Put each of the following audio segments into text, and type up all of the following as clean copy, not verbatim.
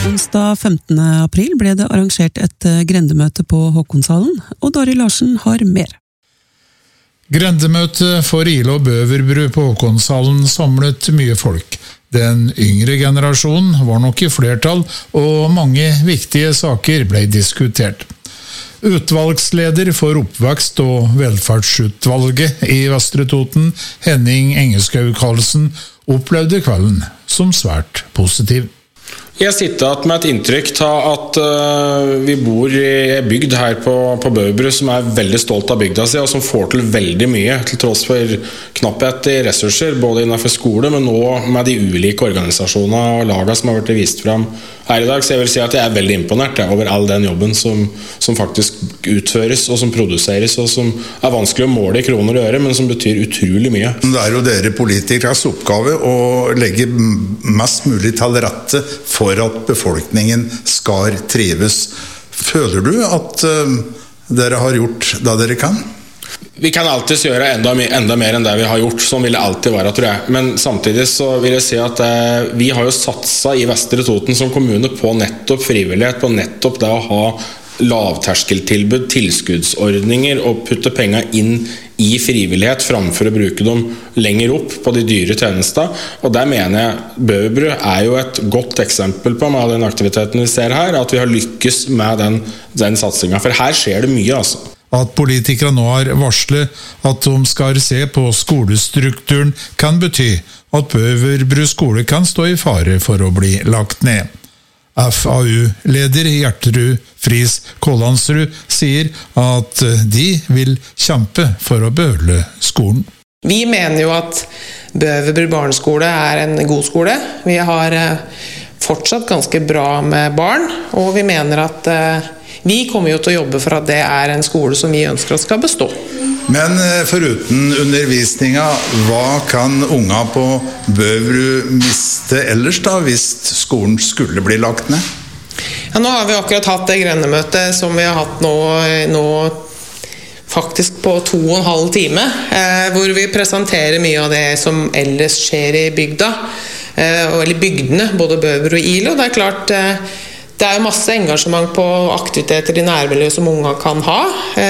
Onsdag 15. april ble det arrangert et grendemøte på Håkonshallen, og Dari Larsen har mer. Grendemøte for Ilo og Bøverbru på Håkonshallen samlet mye folk. Den yngre generasjonen var nok i flertall, og mange viktige saker ble diskutert. Utvalgsleder for oppvekst- og velferdsutvalget i Vestre Toten, Henning Engeskau Karlsen, opplevde kvelden som svært positiv. Jeg sitter med et inntrykk av at vi bor i en bygd her på Bøverbru som er veldig stolt av bygda si, og som får til veldig mye, til tross for knapphet i ressurser, både innenfor skole, men også med de ulike organisasjonene og lagene som har vært vist frem her i dag. Så jeg vil si at jeg er veldig imponert over all den jobben som faktisk utføres, og som produseres, og som er vanskelig å måle i kroner og øre, men som betyr utrolig mye. Det er jo dere politikeres oppgave å legge mest mulig til rette for at befolkningen skal trives. Føler du at dere har gjort det dere kan? Vi kan alltid gjøre enda mer enn det vi har gjort, sånn vil det alltid være, tror jeg. Men samtidig så vil jeg si at vi har jo satset i Vestre Toten som kommune på nettopp frivillighet, på nettopp det å ha lavterskeltilbud, tilskuddsordninger og putte penger inn i frivillighet framfor å bruke dem lenger opp på de dyre tjenestene. Og der mener jeg Bøverbru er jo et godt eksempel på med den aktiviteten vi ser her, at vi har lykkes med den satsingen. For her skjer det mye, altså. At politikere nå har varslet at de skal se på skolestrukturen kan bety at Bøverbru skole kan stå i fare for å bli lagt ned. FAU-leder Gjertrud Friis Kålandsrud sier at de vil kjempe for å beholde skolen. Vi mener jo at Bøverbru barneskole er en god skole. Vi har fortsatt ganske bra med barn, og vi mener at vi kommer jo til å jobbe for at det er en skole som vi ønsker at skal bestå. Men foruten undervisninga, hva kan unga på Bøverbru miste ellers da, hvis skolen skulle bli lagt ned? Ja, nå har vi akkurat hatt det grendemøtet som vi har hatt nå faktisk på 2,5 time, hvor vi presenterer mye av det som ellers skjer i bygda, eller bygdene, både Bøverbru og Ilo. Det er klart, det er jo masse engasjement på aktiviteter i nærmiljøet som unga kan ha.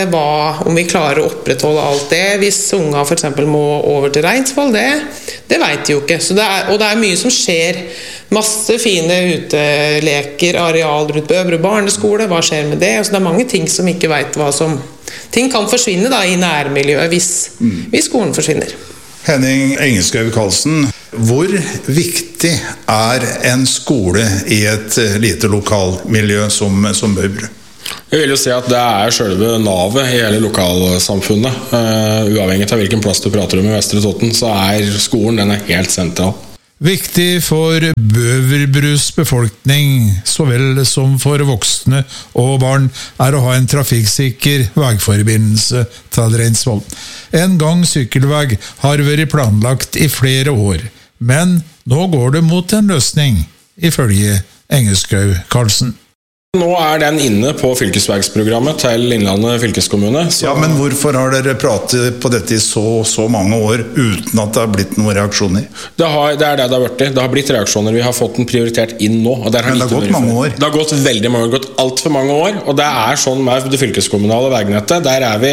Om vi klarer å opprettholde alt det, hvis unga for eksempel må over til Reinsvoll, det vet de jo ikke. Og det er mye som skjer. Masse fine uteleker, areal rundt Bøverbru barneskole, hva skjer med det? Så det er mange ting som ikke vet hva som... Ting kan forsvinne da i nærmiljøet hvis skolen forsvinner. Henning Engeskau Karlsen, hvor viktig er en skole i et lite lokalmiljø som Bøverbru? Jeg vil jo si at det er selve navet i hele lokalsamfunnet. Uavhengig av hvilken plass du prater om i Vestre Toten, så er skolen den er helt sentral. Viktig for Bøverbrus befolkning, så vel som for voksne og barn, er å ha en trafikksikker veiforbindelse til Reinsvoll. En gang sykkelvei har vært planlagt i flere år, men nå går det mot en løsning, ifølge Engeskau Karlsen. Nå er den inne på fylkesvegsprogrammet til Innlandet fylkeskommune. Ja, men hvorfor har dere pratet på dette i så mange år uten at det har blitt noen reaksjoner? Det er det har vært. Det har blitt reaksjoner. Vi har fått den prioritert inn nå. Og men det har gått mange år? Det har gått veldig mange år. Det har gått alt for mange år. Og det er sånn med det fylkeskommunale vegnettet. Der er vi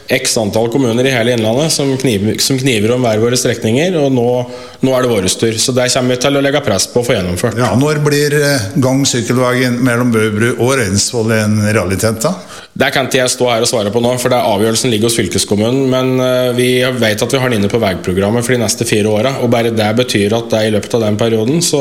x antall kommuner i hele Innlandet som kniver om hver våre strekninger. Og nå er det våres tur. Så der kommer vi til å legge press på å få gjennomført. Ja, når blir gang-sykkelveien mellom Bøverbru og Reinsvoll en realitet da? Det kan ikke jeg stå her og svare på nå, for avgjørelsen ligger hos fylkeskommunen, men vi vet at vi har den inne på veiprogrammet for de neste 4 årene, og bare det betyr at i løpet av den perioden så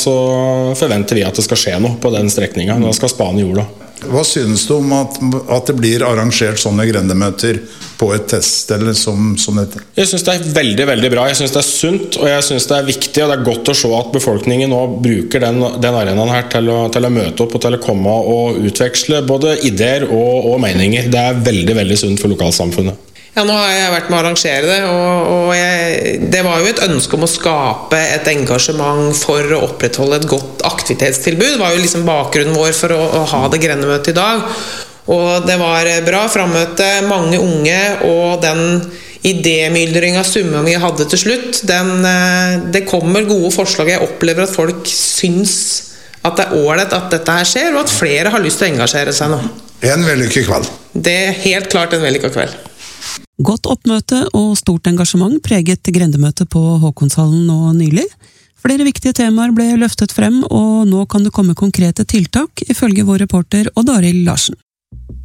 forventer vi at det skal skje noe på den strekningen. Da skal spaden i jorda. Hva synes du om at det blir arrangert sånne grendemøter på et teststed som dette? Jeg synes det er veldig, veldig bra. Jeg synes det er sunt, og jeg synes det er viktig, og det er godt å se at befolkningen nå bruker den arenaen her til å møte opp og til å komme og utveksle både ideer og meninger. Det er veldig, veldig sunt for lokalsamfunnet. Ja, nå har jeg vært med å arrangere det, og det var jo et ønske om å skape et engasjement for å opprettholde et godt aktivitetstilbud. Det var jo liksom bakgrunnen vår for å ha det grendemøtet i dag. Og det var bra frammøte, mange unge, og den idémyldring av summen vi hadde til slutt, det kommer gode forslag. Jeg opplever at folk syns at det ålreit at dette her skjer, og at flere har lyst til å engasjere seg nå. En vellykket kveld. Det helt klart en vellykket kveld. Godt oppmøte og stort engasjement preget grendemøtet på Håkonshallen nå nylig. Flere viktige temaer ble løftet frem, og nå kan det komme konkrete tiltak, ifølge vår reporter Odd Arild Larsen.